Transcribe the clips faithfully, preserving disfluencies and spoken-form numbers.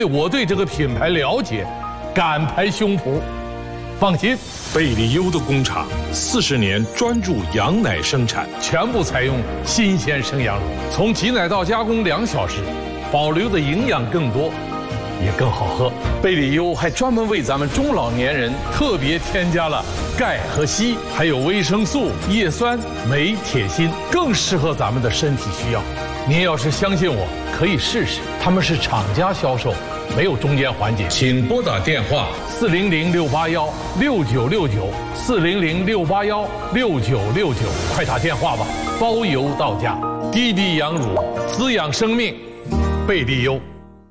我对这个品牌了解，敢拍胸脯。放心， 贝利优的工厂四十年专注羊奶生产， 全部采用新鲜生羊乳，从挤奶到加工两小时，保留的营养更多，也更好喝。贝利优还专门为咱们中老年人特别添加了钙和硒，还有维生素、叶酸、镁、铁、锌，更适合咱们的身体需要。您要是相信我，可以试试。他们是厂家销售，没有中间环节。 请拨打电话四零零六八幺六九六九四零零六八幺六九六九，快打电话吧，包邮到家。滴滴羊乳滋养生命，贝利优。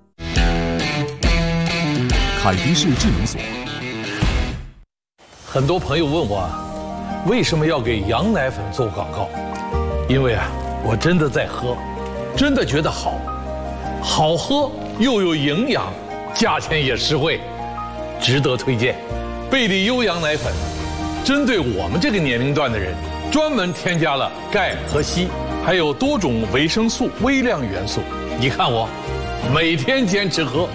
凯迪士智能锁。 很多朋友问我，为什么要给羊奶粉做广告？因为啊，我真的在喝，真的觉得好，好喝又有营养，价钱也实惠，值得推荐。贝利优羊奶粉，针对我们这个年龄段的人，专门添加了钙和硒，还有多种维生素、微量元素。你看我，每天坚持喝。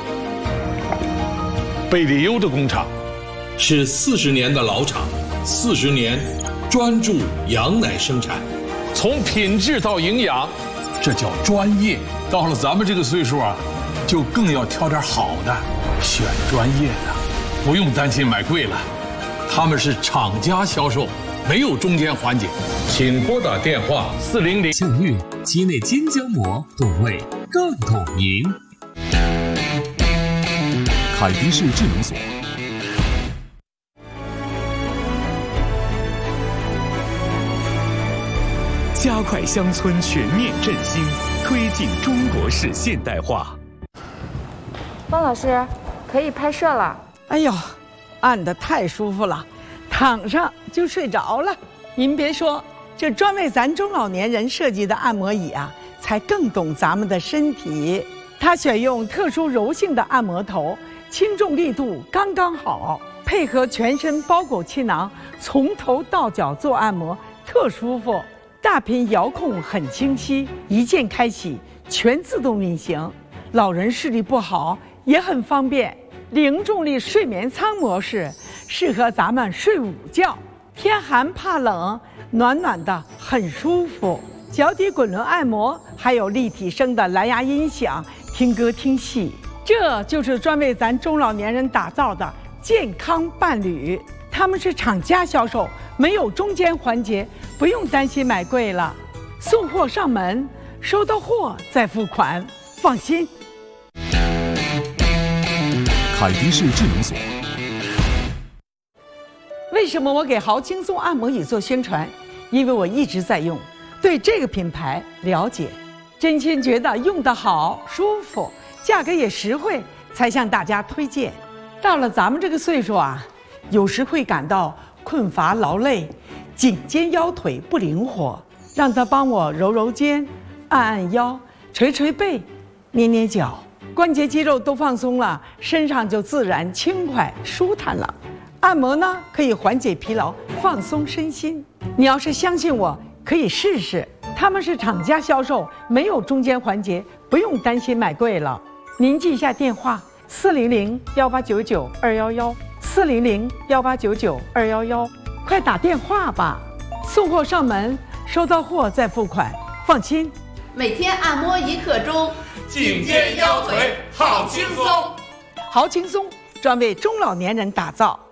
贝利优的工厂是四十年的老厂，四十年专注羊奶生产， 从品质到营养，这叫专业。到了咱们这个岁数啊，就更要挑点好的，选专业的，不用担心买贵了。他们是厂家销售，没有中间环节。 请拨打电话四零零。 像月鸡内金胶膜，朵味更透明。凯迪士智能锁。加快乡村全面振兴，推进中国式现代化。 方老师，可以拍摄了。 哎呦，按得太舒服了，躺上就睡着了。您别说，这专为咱中老年人设计的按摩椅啊，才更懂咱们的身体。它选用特殊柔性的按摩头，轻重力度刚刚好，配合全身包裹气囊，从头到脚做按摩，特舒服。大屏遥控很清晰，一键开启，全自动运行。老人视力不好也很方便。零重力睡眠舱模式适合咱们睡午觉，天寒怕冷，暖暖的很舒服。脚底滚轮按摩，还有立体声的蓝牙音响，听歌听戏。这就是专为咱中老年人打造的健康伴侣。他们是厂家销售，没有中间环节，不用担心买贵了。送货上门，收到货再付款，放心。 凯迪士智能锁。 为什么我给豪轻松按摩椅做宣传？因为我一直在用，对这个品牌了解，真心觉得用得好、舒服，价格也实惠，才向大家推荐。到了咱们这个岁数啊，有时会感到困乏劳累，颈肩腰腿不灵活，让他帮我揉揉肩，按按腰，捶捶背，捏捏脚，关节肌肉都放松了，身上就自然轻快舒坦了。按摩呢，可以缓解疲劳，放松身心。你要是相信我，可以试试。他们是厂家销售，没有中间环节，不用担心买贵了。您记一下电话：四零零幺八九九二幺幺。四零零幺八九九二幺幺，快打电话吧！送货上门，收到货再付款，放心。 每天按摩一刻钟， 颈肩腰腿好轻松。 好轻松，专为中老年人打造。